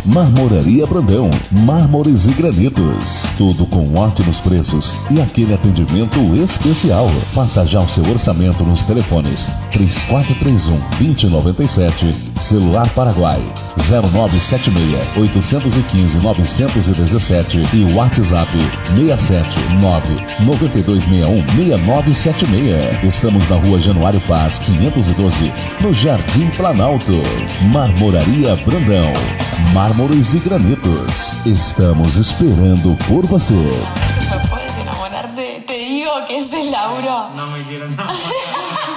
Marmoraria Brandão, mármores e granitos. Tudo com ótimos preços e aquele atendimento especial. Faça já o seu orçamento nos telefones 3431-2097, celular Paraguai 0976-815-917 e WhatsApp 679-9261-6976. Estamos na Rua Januário Paz, 512, no Jardim Planalto. Marmoraria Brandão, mármores e granitos. Estamos esperando por você. ¿Puedes enamorarte? Te digo que ese es Lauro. No me quiero enamorar.